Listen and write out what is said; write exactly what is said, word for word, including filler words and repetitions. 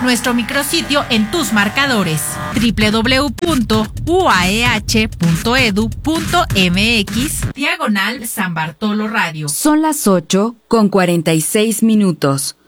nuestro micrositio en tus marcadores doble u doble u doble u punto u a e h punto e d u punto m x diagonal San Bartolo Radio. Son las ocho con cuarenta y seis minutos.